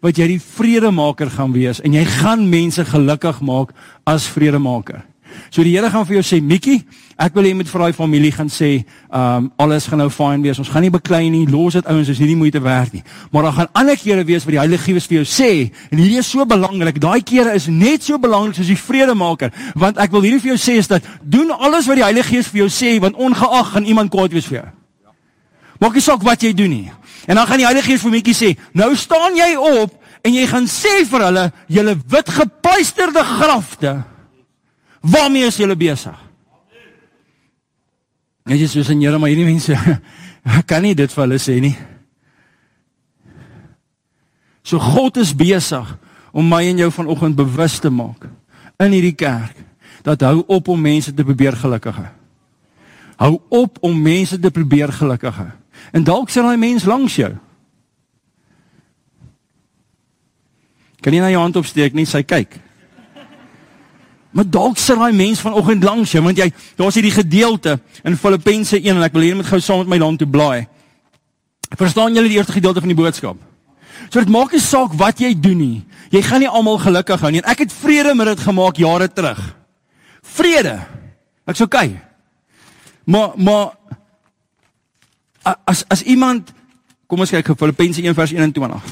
wat jy die vredemaker gaan wees, en jy gaan mense gelukkig maak as vredemaker. So die Here gaan vir jou sê, Mikkie, ek wil jy met vir die familie gaan sê, alles gaan nou fyn wees, ons gaan nie beklei nie, los dit ouens, is nie die moeite werd nie. Maar daar gaan ander kere wees wat die Heilige Gees vir jou sê, en hierdie is so belangrik, daai kere is net so belangrik soos die vredemaker, want ek wil hierdie vir jou sê, is dat, doen alles wat die Heilige Gees vir jou sê, want ongeag gaan iemand kwaad wees vir jou. Maak nie saak wat jy doen nie. En dan gaan die Heilige Gees vir Mikkie sê, nou staan jy op, en jy gaan sê vir hulle, julle wit gepluisterde grafte, waarmee is julle besig? Net jy soos in Here, maar hierdie mense, kan nie dit vir hulle sê nie. So God is besig, om my en jou vanoggend bewus te maak, in hierdie kerk, dat hou op om mense te probeer gelukkige. Hou op om mense te probeer gelukkige. En dalk sê daai mens langs jou. Kan jy na jou hand opsteek nie, sy kyk. Maar dalk sit daai mens vanoggend langs jou, want daar's hierdie gedeelte in Filippense 1, en ek wil hier met gou saam met my dan toe blaai. Verstaan julle die eerste gedeelte van die boodskap? So dit maak nie saak wat jy doen nie. Jy gaan nie almal gelukkig hou nie. En ek het vrede met dit gemaak jare terug. Vrede. Ek's okay. Maar as iemand, kom ons kyk Filippense 1 vers 21.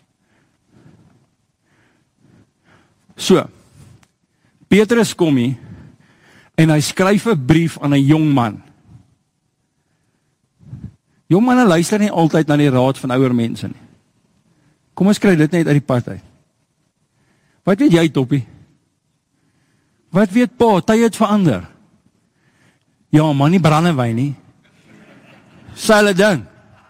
So, Petrus kom hier, en hy skryf 'n brief aan 'n jong man. Jong manne luister nie altyd na die raad van ouer mense nie. Kom ons kry dit net uit die pad uit. Wat weet jy, Toppie? Wat weet pa, tye het verander. Ja, maar nie brandewyn nie. Sê hulle ding.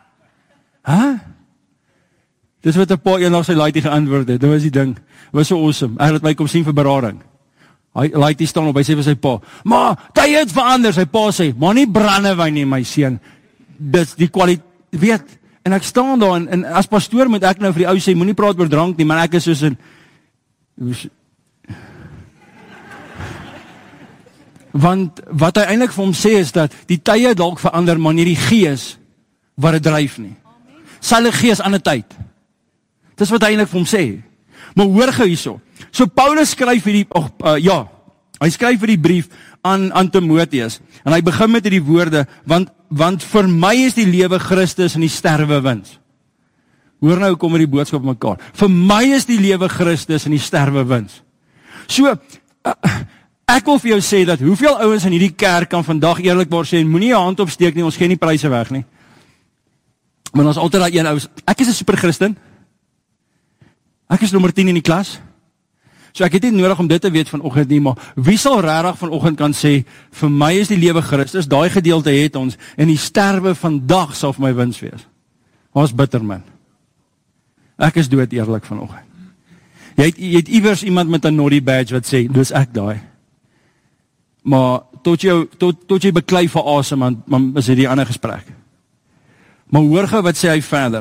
Dis wat 'n pa eendag sy laaitjie geantwoord het. Dit was die ding. Dit was so awesome. Hy het my kom sien vir berading. Hy laaitjie staan op, hy sê vir sy pa, maar tye het verander. Sy pa sê, maar nie brandewyn nie, my seun. Dis die kwaliteit, weet. En ek staan daar, en as pastoor moet ek nou vir die ou sê, moenie praat oor drank nie, maar ek is soos in, want wat hy eintlik vir hom sê is dat die tye dalk verander, maar nie die gees wat dit dryf nie. Sy gees aan 'n tyd. Dis wat hy eintlik vir hom sê. Maar hoor gou hierso. So Paulus skryf hierdie, hy skryf hierdie brief aan Timoteus, en hy begin met hierdie woorde, want vir my is die lewe Christus en die sterwe wins. Hoor nou, kom met die boodskap mekaar. Vir my is die lewe Christus en die sterwe wins. So, ek wil vir jou sê dat hoeveel ouens in hierdie kerk kan vandag eerlikwaar sê, moenie jou hand opsteek nie, ons gee nie pryse weg nie. Maar ons altyd daai een ou, ek is 'n super Christen. Ek is nommer 10 in die klas. So ek het nie nodig om dit te weet vanoggend nie, maar wie sal regtig vanoggend kan sê, vir my is die lewe Christus, daai gedeelte het ons, en die sterwe vandag sal vir my wins wees. Ons bitter man. Ek is dood eerlik vanoggend. Jy het iewers iemand met 'n naughty badge wat sê, dis ek daai. Maar tot jy beklei vir asem, man is dit die ander gesprek. Maar hoor gou wat sê hy verder.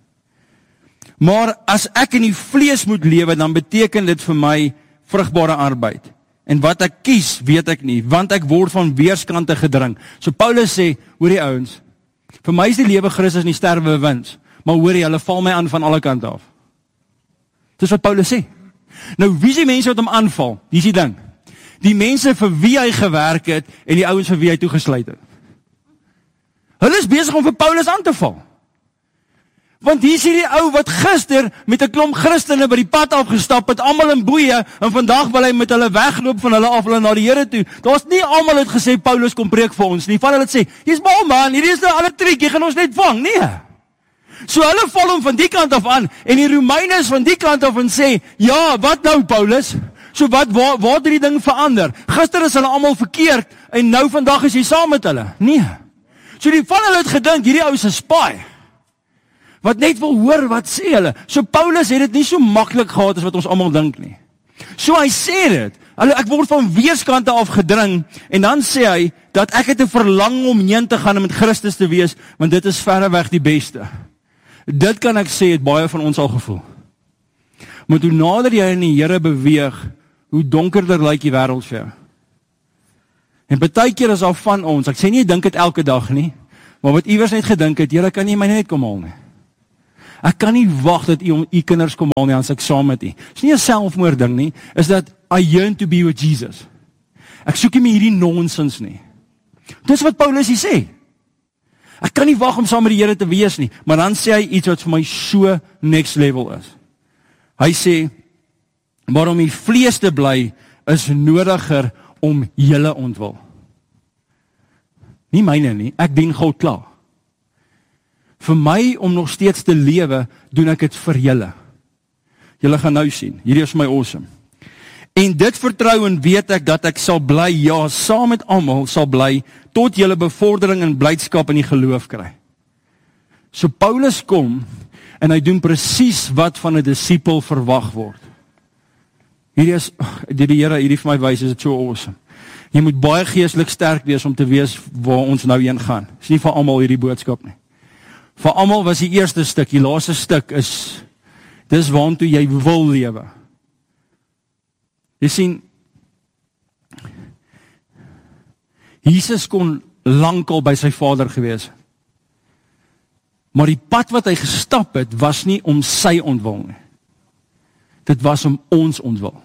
Maar as ek in die vlees moet lewe, dan beteken dit vir my vrugbare arbeid. En wat ek kies, weet ek nie, want ek word van weerskante gedring. So Paulus sê, hoor die ouens, vir my is die lewe Christus en die sterwe wins, maar hoor jy, hulle val my aan van alle kante af. Dis wat Paulus sê. Nou, wie is die mense wat hom aanval? Die is die ding. Die mense vir wie hy gewerk het, en die ouens vir wie hy toegesluit het. Hulle is besig om vir Paulus aan te val. Want hier is die ou wat gister met 'n klomp Christene by die pad afgestap het, almal in boeie, en vandag wil hy met hulle wegloop van hulle af, hulle na die Here toe. Daar's nie almal het gesê, Paulus kom preek vir ons nie. Van hulle het sê, jy's mal man, hierdie is nou al 'n triek, jy gaan ons net vang. Nee. So hulle val hom van die kant af aan, en die Romeine is van die kant af en sê, ja, wat nou Paulus? So waar het die ding verander? Gister is hulle almal verkeerd, en nou vandag is jy saam met hulle. Nee. So die van hulle het gedink, hierdie ou is 'n spy, wat net wil hoor wat sê hulle. So Paulus het dit nie so maklik gehad as wat ons almal dink nie. So hy sê dit, ek word van weerskante af gedring, en dan sê hy, dat ek het 'n verlang om heen te gaan en met Christus te wees, want dit is verreweg die beste. Dit kan ek sê, het baie van ons al gevoel. Maar hoe nader jy in die Here beweeg, hoe donkerder lyk die wêreld vir jou. En partykeer is al van ons, ek sê nie jy dink dit elke dag nie, maar wat iewers net gedink het, Here, kan jy my net kom haal nie. Ek kan nie wag dat u kinders kom haal nie, as ek saam met u. Dis nie 'n selfmoord ding nie, is dat I yearn to be with Jesus. Ek soek nie meer hierdie nonsens nie. Dis wat Paulus hier sê. Ek kan nie wag om saam met die Here te wees nie, maar dan sê hy iets wat vir my so next level is. Hy sê, maar om die vlees te bly, is nodiger om julle ontwil. Nie myne nie, ek dien God klaar. Vir my om nog steeds te lewe, doen ek dit vir julle. Julle gaan nou sien, hierdie is my awesome. En dit vertrou en weet ek dat ek sal bly, ja, saam met almal sal bly, tot julle bevordering en blydskap in die geloof kry. So Paulus kom, en hy doen presies wat van 'n disipel verwag word. Hierdie is, die Here hierdie vir my wys, is dit so awesome. Jy moet baie geestelik sterk wees om te weet waar ons nou heen gaan. Dis nie vir almal hierdie boodskap nie. Vir almal was die eerste stuk, die laaste stuk is, dis waartoe jy wil lewe. Jy sien, Jesus kon lankal by sy Vader gewees. Maar die pad wat hy gestap het, was nie om sy ontwil nie. Dit was om ons ontwil.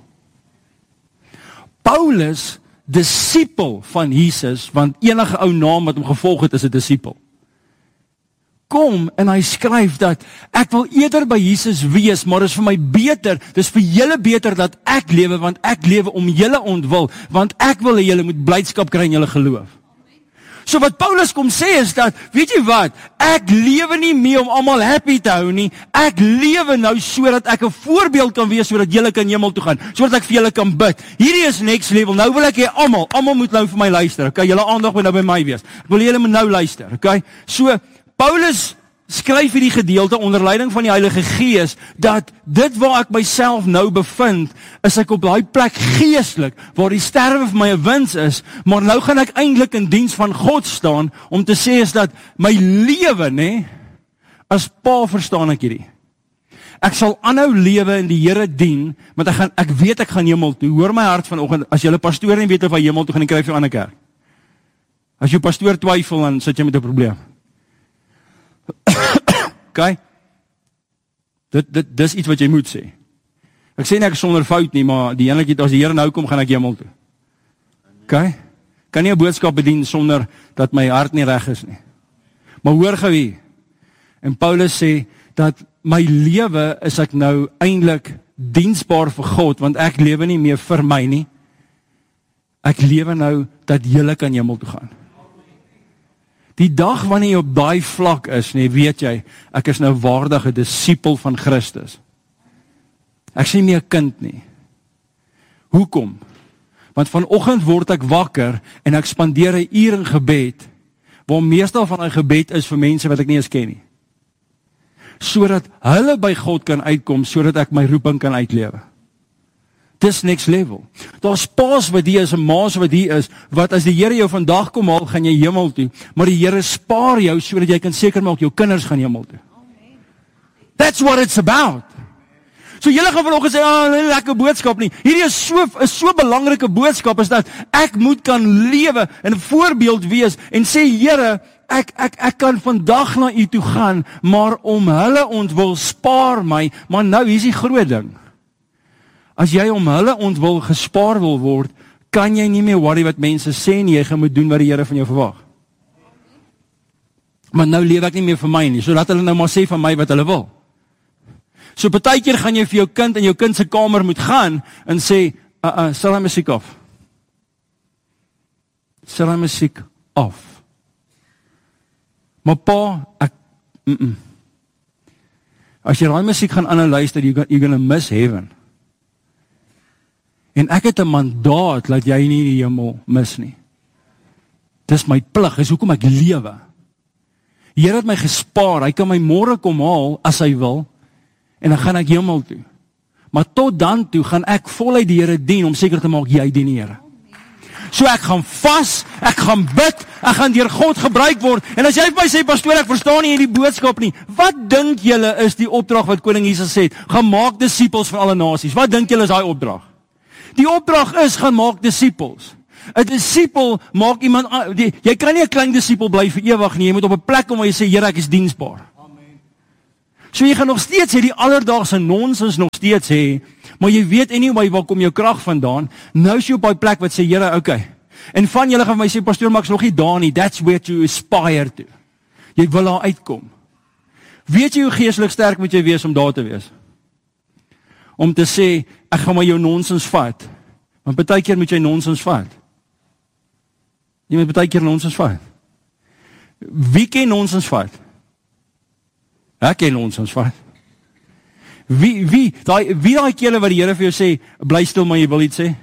Paulus, disipel van Jesus, want enige ou naam wat hom gevolg het, is 'n disipel. Kom en hy skryf dat ek wil eerder by Jesus wees, maar is vir my beter, dis vir julle beter dat ek lewe, want ek lewe om julle ontwil, want ek wil hê julle moet blydskap kry in julle geloof. So wat Paulus kom sê is dat, weet jy wat, ek lewe nie meer om almal happy te hou nie, ek lewe nou sodat ek 'n voorbeeld kan wees, sodat julle kan hemel toe gaan, sodat ek vir julle kan bid. Hierdie is next level, nou wil ek hê almal moet nou vir my luister, okay, julle aandag moet nou by my wees, ek wil julle moet nou luister, okay, so, Paulus skryf hierdie gedeelte onder leiding van die Heilige Gees, dat dit waar ek myself nou bevind, is ek op daai plek geestelik, waar die sterwe vir my 'n wins is, maar nou gaan ek eintlik in diens van God staan, om te sê is dat my lewe, nê, as pa verstaan ek hierdie. Ek sal aanhou lewe en die Here dien, want ek weet ek gaan hemel toe. Hoor my hart vanoggend, as jy 'n pastoor nie weet of hy hemel toe gaan, dan kry jy 'n ander kerk. As jou pastoor twyfel, dan sit jy met 'n probleem. Okay? Dis iets wat jy moet sê. Ek sê nie ek is sonder fout nie, maar die enigheid, as die Here nou kom, gaan ek hemel toe. Okay? Kan nie 'n boodskap bedien sonder dat my hart nie reg is nie. Maar hoor gou hier. En Paulus sê dat my lewe is ek nou eintlik diensbaar vir God, want ek lewe nie meer vir my nie. Ek lewe nou dat julle kan hemel toe gaan. Die dag wanneer jy op daai vlak is, nee, weet jy, ek is nou waardige disipel van Christus. Ek is nie meer 'n kind nie. Hoekom? Want vanoggend word ek wakker en ek spandeer 'n uur in gebed, waar meestal van daai gebed is vir mense wat ek nie eens ken nie. Sodat hulle by God kan uitkom, sodat ek my roeping kan uitlewe. Dis next level. Daar's paas wat hier is en maas wat hier is, wat as die Here jou vandag kom haal, gaan jy hemel toe, maar die Here spaar jou sodat jy kan seker maak jou kinders gaan hemel toe. That's what it's about. So julle gaan vanoggend sê, "Ah, lekker boodskap nie." Hierdie is so belangrike boodskap, is dat ek moet kan lewe en 'n voorbeeld wees en sê, Here, ek kan vandag na U toe gaan, maar om hulle ontwil spaar my, maar nou hier's die groot ding. As jy om hulle ontwil gespaar wil word, kan jy nie meer worry wat mense sê nie, jy gaan moet doen wat die Here van jou verwag. Maar nou leef ek nie meer vir my nie, so laat hulle nou maar sê van my wat hulle wil. So partykeer gaan jy vir jou kind in jou kind se kamer moet gaan en sê, sal hy musiek af. Sal hy musiek af. Maar pa, as jy daai musiek gaan aanhou luister, you're gonna miss heaven. En ek het 'n mandaat dat jy nie die hemel mis nie. Dis my plig, dis hoekom ek lewe. Die Here het my gespaar, hy kan my môre kom haal as hy wil, en dan gaan ek hemel toe. Maar tot dan toe gaan ek voluit die Here dien, om seker te maak jy dien die Here. So ek gaan vas, ek gaan bid, ek gaan deur God gebruik word, en as jy vir my sê, pastoor, ek verstaan nie hierdie boodskap nie, wat dink julle is die opdrag wat koning Jesus sê, gaan maak disippels van alle nasies, wat dink julle is daai opdrag? Die opdrag is, gaan maak disippels. 'n Disipel maak iemand, jy kan nie 'n klein disipel bly vir ewig nie, jy moet op 'n plek kom waar jy sê, Here, ek is diensbaar. Amen. So jy gaan nog steeds die alledaagse nonsens nog steeds hê, maar jy weet anyway waar kom jou krag vandaan. Nou is jy op daai plek wat sê, Here, okay. En van julle gaan my sê, pastoor, maar ek's nog nie daar nie. That's where you aspire to. Jy wil daar uitkom. Weet jy hoe geestelik sterk moet jy wees om daar te wees? Om te sê, ek gaan maar jou nonsens vat. Want baie keer moet jy nonsens vat. Jy moet baie keer nonsens vat. Wie ken nonsens vat? Ek ken nonsens vat. Wie daai kele wat die Here vir jou sê, bly stil maar jy wil iets sê?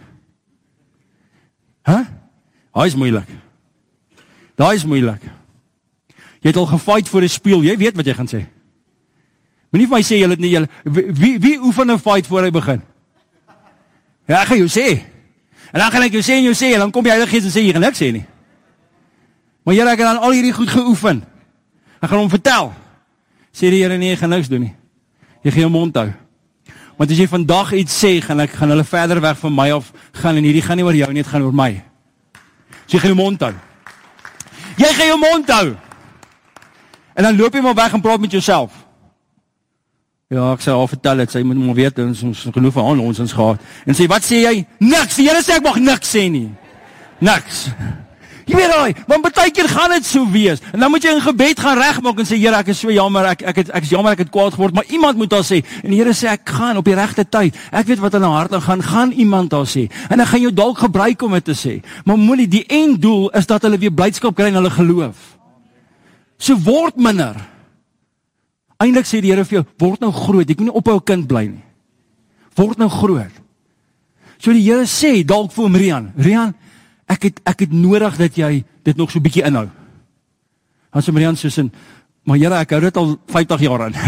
Daai is moeilik. Daai is moeilik. Jy het al gefight voor 'n spieël, jy weet wat jy gaan sê. Moenie vir my sê jy het nie wie oefen 'n fight voor hy begin? Ja, ek gaan jou sê. En dan gaan ek jou sê en dan kom die Heilige Gees en sê jy gaan niks sê nie. Maar Here, ek het dan al hierdie goed geoefen. Ek gaan hom vertel. Sê die Here, nee, jy gaan niks doen nie. Jy gaan jou mond hou. Want as jy vandag iets sê, gaan hulle verder weg van my af gaan en hierdie gaan nie oor jou nie, dit gaan oor my. So jy gaan jou mond hou. Jy gaan jou mond hou. En dan loop jy maar weg en praat met jouself. Ja, ek sê al vertel dit, sy moet maar weet, ons geloof aan ons gehad. En sê, wat sê jy? Niks, die Here sê ek mag niks sê nie. Niks. Jy weet daai, want baie keer gaan dit so wees. En dan moet jy in gebed gaan regmaak en sê, Here, ek is so jammer, ek is jammer ek het kwaad geword, maar iemand moet daar sê. En die Here sê, ek gaan op die regte tyd. Ek weet wat in haar hart gaan iemand daar sê. En dan gaan jou dalk gebruik om dit te sê. Maar moenie, die einddoel is dat hulle weer blydskap kry in hulle geloof. So word minder. Eintlik sê die Here vir jou, word nou groot. Jy kan nie op jou kind bly nie. Word nou groot. So die Here sê dalk vir hom Rian, ek het nodig dat jy dit nog so 'n bietjie inhou. Dan sê Rian soos in, maar Here, ek hou dit al 50 jaar aan.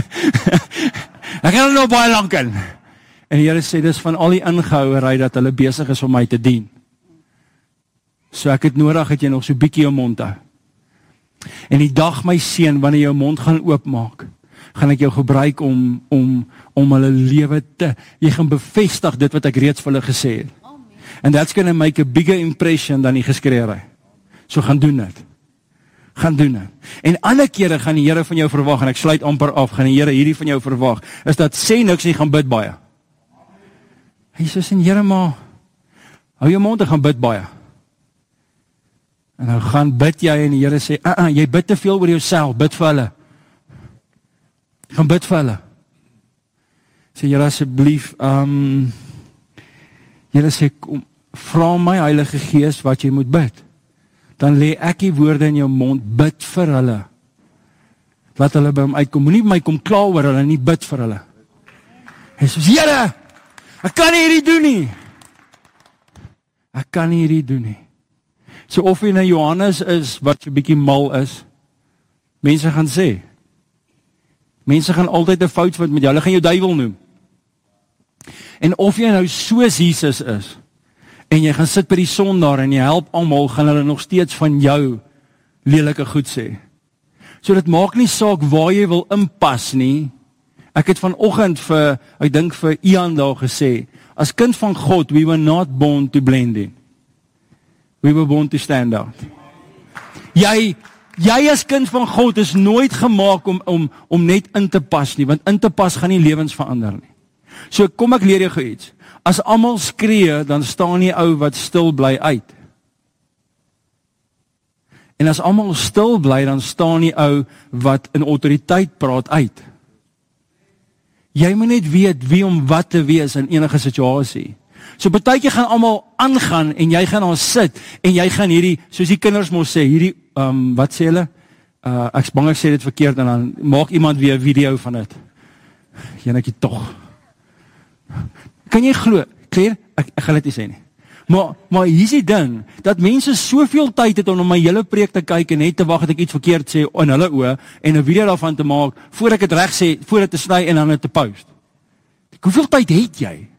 Ek gaan nou baie lank in. En die Here sê dis van al die ingehouerry dat hulle besig is om my te dien. So ek het nodig dat jy nog so 'n bietjie jou mond hou. En die dag, my seun, wanneer jou mond gaan oopmaak, gaan ek jou gebruik om hulle lewe jy gaan bevestig dit wat ek reeds vir hulle gesê het. And that's going to make a bigger impression dan die geskreery. So gaan doen dit. Gaan doen dit. En ander kere gaan die Here van jou verwag, en ek sluit amper af, gaan die Here hierdie van jou verwag, is dat sê niks nie, gaan bid baie. Hy sê, Here, maar hou jou mond en gaan bid baie. En nou gaan bid jy en die Here sê, jy bid te veel oor jouself, bid vir hulle. Gaan bid vir hulle. Sê, Here, asseblief, Here sê, vra my Heilige Gees wat jy moet bid. Dan lê ek die woorde in jou mond, bid vir hulle. Laat hulle by hom uitkom. Moenie by my kom kla oor hulle, nie bid vir hulle. Hy sê, Here, ek kan nie hierdie doen nie. Ek kan nie hierdie doen nie. So of jy nou Johannes is, wat so bietjie mal is, mense gaan sê, mense gaan altyd 'n fout vind met jou, hulle gaan jou duiwel noem. En of jy nou soos Jesus is, en jy gaan sit by die sondaar en jy help almal, gaan hulle nog steeds van jou lelike goed sê. So dit maak nie saak waar jy wil inpas nie. Ek het vanoggend ek dink vir Ian daar gesê, as kind van God, we were not born to blend in. We were born to stand out. Jy as kind van God is nooit gemaak om net in te pas nie, want in te pas gaan nie lewens verander nie. So kom ek leer jou gou iets. As almal skree, dan staan die ou wat stil bly uit. En as almal stil bly, dan staan die ou wat in autoriteit praat uit. Jy moet net weet wie om wat te wees in enige situasie. So partytjie gaan almal aangaan en jy gaan daar sit en jy gaan hierdie, soos die kinders mos sê, hierdie wat sê hulle? Ek's bang ek sê dit verkeerd en dan maak iemand weer 'n video van dit. Jenetjie tog. Kan jy glo? Klaar? Ek gaan dit nie sê nie. Maar hier's die ding, dat mense soveel tyd het om my hele preek te kyk en net te wag dat ek iets verkeerd sê in hulle oë en 'n video daarvan te maak, voor ek dit reg sê, voor dit te sny en dan dit te post. Hoeveel tyd het jy?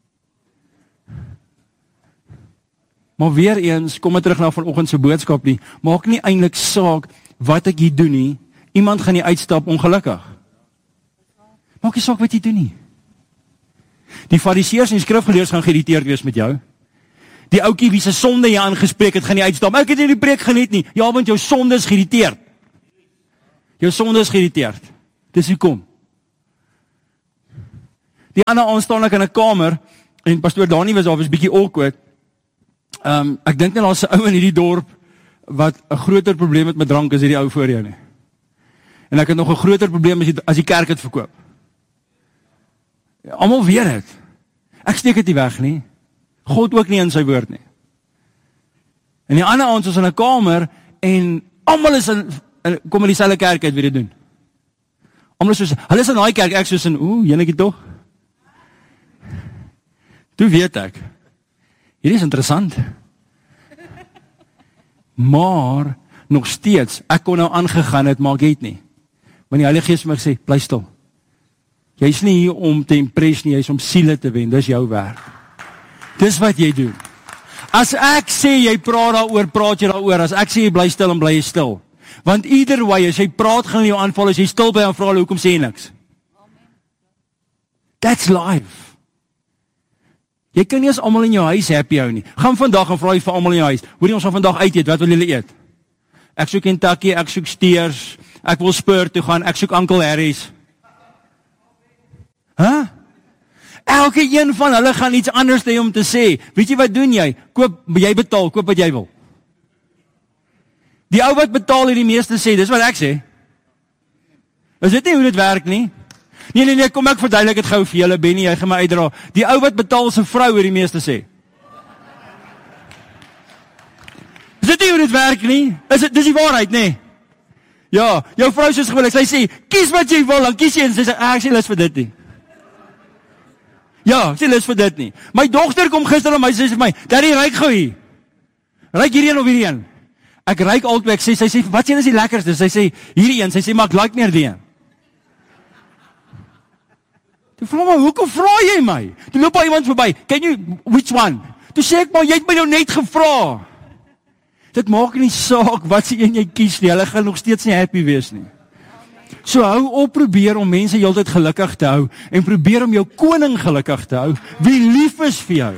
Maar weer eens, kom maar terug na vanoggend se boodskap nie, maak nie eintlik saak wat ek hier doen nie, iemand gaan nie uitstap ongelukkig. Maak nie saak wat jy doen nie. Die fariseërs en skrifgeleerdes gaan geïrriteerd wees met jou. Die ouetjie wie se sonde jy aangespreek het, gaan nie uitstap. Ek het nie die preek geniet nie. Ja, want jou sonde is geïrriteerd. Jou sonde is geïrriteerd. Dis hoekom. Die ander aand staan ek in 'n kamer, en pastoor Dani was daar, was bietjie awkward. Ek dink net daar's 'n ou in hierdie dorp, wat 'n groter probleem het met drank, as hierdie ou voor jou nie. En ek het nog 'n groter probleem as die kerk het verkoop. Almal weet dit. Ek steek dit nie weg nie. God ook nie in sy woord nie. En die ander aand is in 'n kamer, en almal is kom in dieselfde kerk uit wie dit doen. Almal is soos, hulle is in daai kerk, ek soos in, jenetjie tog. Toe weet ek, hierdie is interessant. Maar, nog steeds, ek kon nou aangegaan het, maar ek het nie. Want die Heilige Gees my gesê, bly stil. Jy is nie hier om te impress nie, jy is om siele te wen, dis jou werk. Dis wat jy doen. As ek sê jy praat daaroor, praat jy daaroor. As ek sê jy bly stil, dan bly jy stil. Want either way, as jy praat, gaan jy jou aanval, as jy stil by en vra hulle, hoekom sê jy niks? That's life. Jy kan nie eens almal in jou huis happy hou nie. Gaan vandag en vra jy vir almal in jou huis, hoor ons gaan vandag uit eet, wat wil julle eet? Ek soek Kentucky, ek soek Steers, ek wil Spur toe gaan, ek soek Uncle Harry's. Elke een van hulle gaan iets anders hê om te sê. Weet jy wat doen jy? Jy betaal, koop wat jy wil. Die ou wat betaal het die meeste sê, dis wat ek sê. Is dit nie hoe dit werk nie? Nee, kom ek verduidelik dit gou vir julle, Benny, jy gaan my uitdra. Die ou wat betaal se vrou het die meeste sê. Is dit nie hoe dit werk nie? Dis die waarheid, nee. Ja, jou vrou soos gewoonlik, sy sê, kies wat jy wil, dan kies jy, en sy sê, ek sê lus vir dit nie. Ja, ek sê lus vir dit nie. My dogter kom gister aan my, sy sê vir my, Daddy, ruik gou hier. Ruik hierdie een of hierdie een? Ek ruik altyd, sy sê, wat sê is die lekkerste? Sy sê, hierdie een, sy sê, maar ek like meer die een. Toe vra my, hoekom vra jy my? Toe loop daar iemand verby, can you, which one? Toe sê ek, maar jy het my nou net gevra. Dit maak nie saak, wat sê jy kies nie, hulle gaan nog steeds nie happy wees nie. So hou op probeer om mense heeltyd gelukkig te hou, en probeer om jou koning gelukkig te hou, wie lief is vir jou.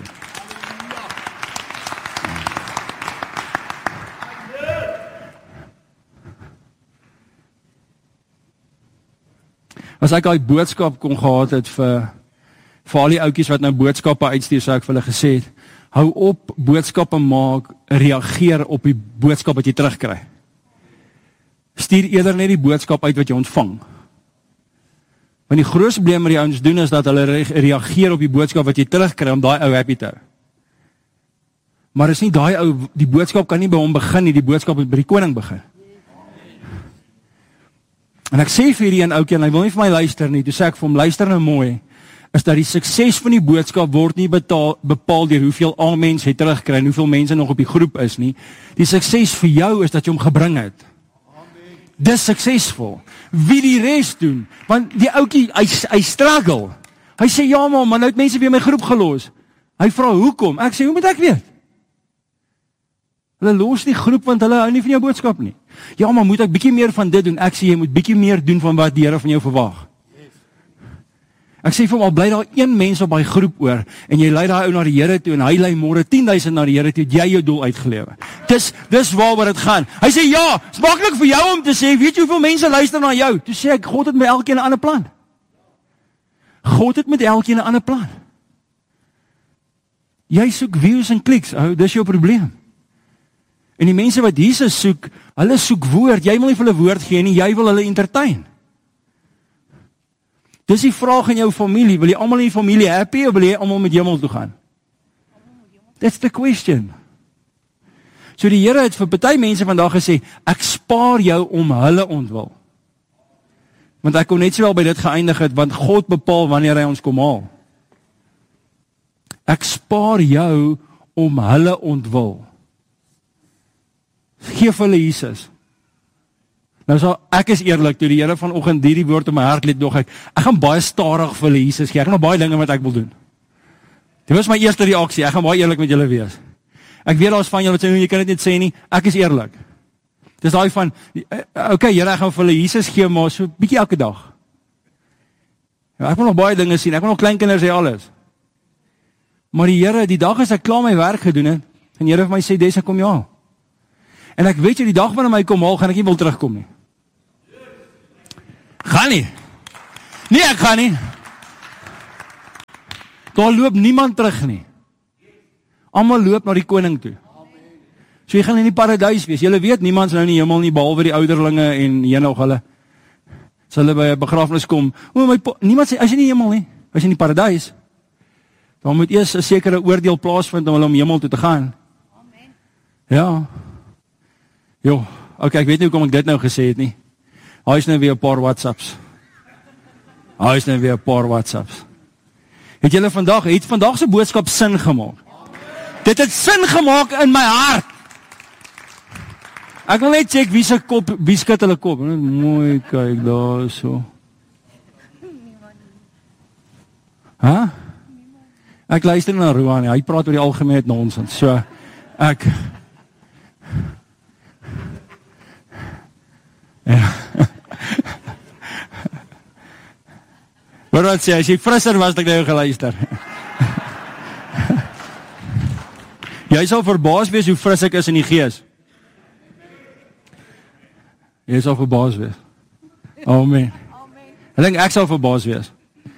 As ek daai boodskap kon gehad het vir al die ouetjies wat nou boodskappe uitstuur, sou ek vir hulle gesê het, hou op boodskappe maak, reageer op die boodskap wat jy terugkry. Stuur eerder net die boodskap uit wat jy ontvang. Want die grootste probleem wat die ouens doen is dat hulle reageer op die boodskap wat jy terugkry om daai ou happy te hou. Maar is nie daai ou, die boodskap kan nie by hom begin nie, die boodskap moet by die koning begin. En ek sê vir hierdie een ouetjie, en hy wil nie vir my luister nie, toe sê ek vir hom, luister nou mooi, is dat die sukses van die boodskap word nie bepaal deur hoeveel amens jy terugkry, en hoeveel mense nog op die groep is nie. Die sukses vir jou is dat jy hom gebring het. Dis suksesvol. Wie die rest doen, want die ouetjie, hy struggle. Hy sê, ja man, nou het mense weer my groep gelos. Hy vra, hoekom? Ek sê, hoe moet ek weet? Hulle los die groep, want hulle hou nie van jou boodskap nie. Ja, maar moet ek bietjie meer van dit doen? Ek sê, jy moet bietjie meer doen van wat die Here van jou verwag. Ek sê vir hom, al bly daar een mens op die groep oor, en jy lei daai ou na die Here toe, en hy lei môre 10,000 na die Here toe, jy jou doel uitgelewe. Dis waaroor dit gaan. Hy sê, ja, is maklik vir jou om te sê, weet jy hoeveel mense luister na jou? Toe sê ek, God het met elkeen 'n ander plan. God het met elkeen 'n ander plan. Jy soek views en kliks, ou, dis jou probleem. En die mense wat Jesus soek, hulle soek woord, jy wil nie vir hulle woord gee nie, jy wil hulle entertain. Dis die vraag in jou familie, wil jy almal in die familie happy, of wil jy almal met hemel toe gaan? That's the question. So die Here het vir party mense vandag gesê, ek spaar jou om hulle ontwil. Want ek kon net sowel by dit geëindig het, want God bepaal wanneer hy ons kom haal. Ek spaar jou om hulle ontwil. Geef hulle Jesus. Nou so, ek is eerlik, toe die Here vanoggend hierdie woord in my hart liet, dog ek gaan baie stadig vir hulle Jesus gee, ek gaan nog baie dinge wat ek wil doen. Dit was my eerste reaksie, ek gaan baie eerlik met julle wees. Ek weet daar's van julle wat sê, jy kan dit net sê nie, ek is eerlik. Dis daai van, okay, Here, ek gaan vir hulle Jesus gee, maar so bietjie elke dag. Ja, ek wil nog baie dinge sien, ek wil nog kleinkinders hê alles. Maar die Here, die dag as ek klaar my werk gedoen het, en Here vir my sê, Des, ek kom jou haal. En ek weet jy, die dag wanneer my kom haal, gaan ek nie wil terugkom nie. Gaan nie. Nee, ek gaan nie. Daar loop niemand terug nie. Almal loop na die koning toe. So jy gaan in die paradys wees. Julle weet, niemand is nou in die hemel nie, behalwe die ouderlinge en nog hulle. As hulle by 'n begrafnis kom, niemand sê, as jy nie in die hemel nie, as jy in die paradys, dan moet eers 'n sekere oordeel plaasvind om hulle om hemel toe te gaan. Amen. Ja. Jo, okay, ek weet nie hoekom ek dit nou gesê het nie. Hy is nou weer 'n paar WhatsApps. Het vandag se boodskap sin gemaak? Dit het sin gemaak in my hart. Ek wil net check wie skud hulle kop. Mooi, kyk daar so. Ha? Ek luister na Roan, hy praat oor die algemeen nonsens. So, ja. Wat sê, as jy frisser was, ek nou geluister. Jy sal verbaas wees hoe fris ek is in die gees. Jy sal verbaas wees. Amen. Ek dink ek sal verbaas wees.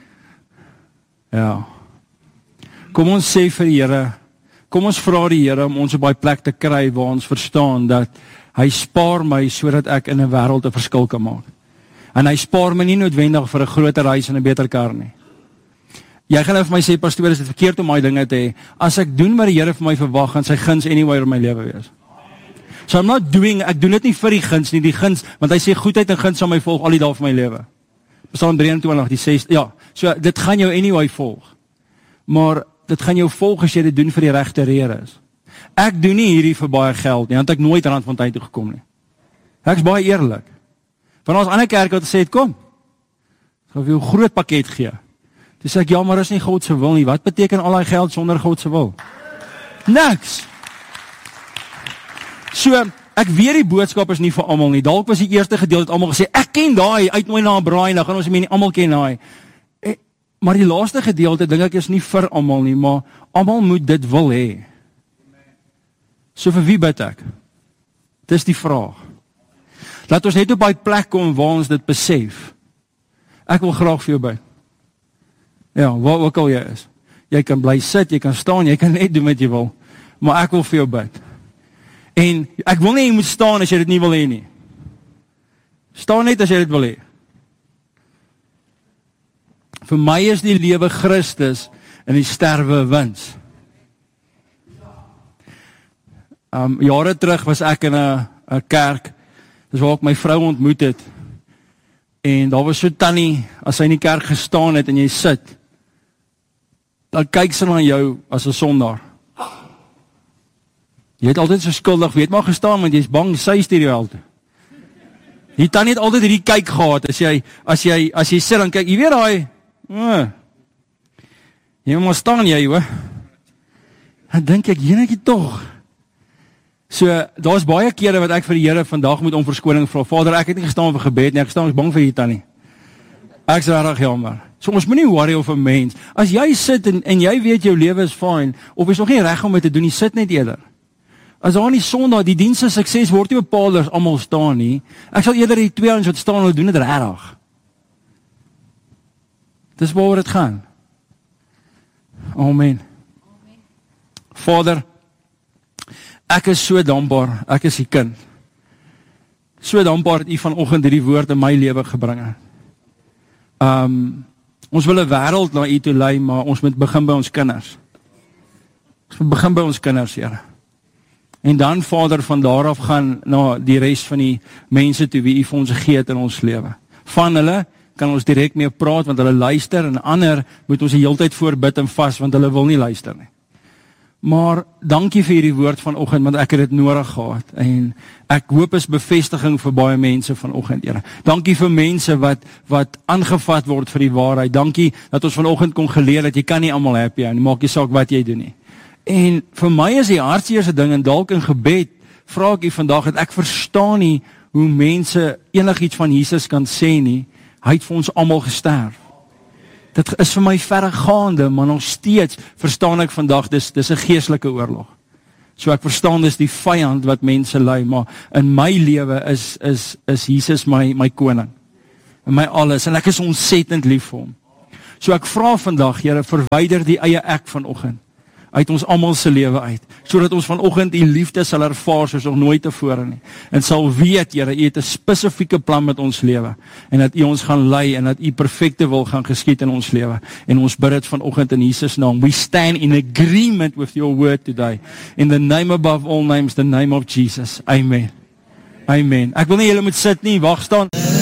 Ja. Kom ons sê vir die Here, kom ons vra die Here om ons op daai plek te kry waar ons verstaan dat hy spaar my sodat ek in 'n wêreld 'n verskil kan maak. En hy spaar my nie noodwendig vir 'n groter huis en 'n beter kar nie. Jy gaan nou vir my sê, pastoor, is dit verkeerd om daai dinge te hê? As ek doen wat die Here vir my verwag, gaan sy guns anywhere in my lewe wees. So ek doen dit nie vir die guns nie, die guns, want hy sê goedheid en guns sal my volg al die dae van my lewe. Psalm 23, die 6, ja, so dit gaan jou anyway volg. Maar dit gaan jou volg as jy dit doen vir die regte redes. Ek doen nie hierdie vir baie geld nie, want ek nooit Randfontein toe gekom nie. Ek's baie eerlik. Van ons ander kerk wat gesê het, kom, ek gaan vir jou 'n groot pakket gee. Toe sê ek, ja, maar is nie God se wil nie. Wat beteken al daai geld sonder God se wil? Niks. So, ek weet die boodskap is nie vir almal nie. Dalk was die eerste gedeelte het almal gesê, ek ken daai, uitnooi na 'n braai, dan gaan ons nie almal ken daai. Maar die laaste gedeelte dink ek is nie vir almal nie, maar almal moet dit wil hê. So vir wie bid ek? Dis die vraag. Laat ons net op daai plek kom waar ons dit besef. Ek wil graag vir jou bid. Ja, waar ook al jy is. Jy kan bly sit, jy kan staan, jy kan net doen wat jy wil. Maar ek wil vir jou bid. En ek wil nie jy moet staan as jy dit nie wil hê nie. Staan net as jy dit wil hê. Vir my is die lewe Christus en die sterwe wins. Jare terug was ek in 'n kerk, dis waar ek my vrou ontmoet het. En daar was so tannie, as sy in die kerk gestaan het en jy sit, dan kyk sy na jou as 'n sondaar. Jy het altyd so skuldig, weet maar gestaan, want jy's bang sy stuur jou altyd. Die tannie het altyd hierdie kyk gehad, as jy sit en kyk, jy weet daai, jy moet maar staan jy, hoor. Dan dink ek, jenetjie tog. So, daar's baie kere wat ek vir die Here vandag moet om verskoning vra. Vader, ek het nie gestaan vir gebed nie, ek staan, ek is bang vir die tannie. Ek is regtig jammer. So ons moenie worry of 'n mens. As jy sit en jy weet jou lewe is fyn, of is nog nie reg om dit te doen, jy sit net eerder. As daar nie Sondag die diens se sukses word nie bepaal as almal staan nie. Ek sal eerder die twee ouens wat staan hulle doen dit regtig. Dis waaroor dit gaan. Amen. Vader, ek is so dankbaar, ek is die kind. So dankbaar dat U vanoggend hierdie woord in my lewe gebring het. Ons wil 'n wêreld na U toe lei, maar ons moet begin by ons kinders. Ons moet begin by ons kinders, Here. En dan, Vader, van daar af gaan na die res van die mense toe wie U vir ons gegee het in ons lewe. Van hulle kan ons direk mee praat, want hulle luister, en ander moet ons die hele tyd voorbid en vas, want hulle wil nie luister nie. Maar dankie vir hierdie woord vanoggend, want ek het dit nodig gehad, en ek hoop is bevestiging vir baie mense vanoggend, Here. Dankie vir mense wat aangevat word vir die waarheid. Dankie dat ons vanoggend kon geleer dat jy kan nie almal happy hou nie, maak nie saak wat jy doen nie. En vir my is die hartseerste ding, en dalk in gebed, vra ek U vandag, dat ek verstaan nie hoe mense enigiets van Jesus kan sê nie. Hy het vir ons almal gesterf. Dit is vir my verregaande, maar nog steeds verstaan ek vandag, dis 'n geestelike oorlog. So ek verstaan dis die vyand wat mense lei, maar in my lewe is Jesus my koning. En my alles, en ek is ontsettend lief vir hom. So ek vra vandag, Here, verwyder die eie ek vanoggend uit ons almal se lewe uit, sodat ons vanoggend U liefde sal ervaar soos nog nooit tevore nie, en sal weet, Here, U het 'n spesifieke plan met ons lewe, en dat U ons gaan lei, en dat U perfekte wil gaan geskied in ons lewe, en ons bid dit vanoggend in Jesus naam. We stand in agreement with your word today, in the name above all names, the name of Jesus. Amen. Amen. Ek wil nie julle moet sit nie, wag staan.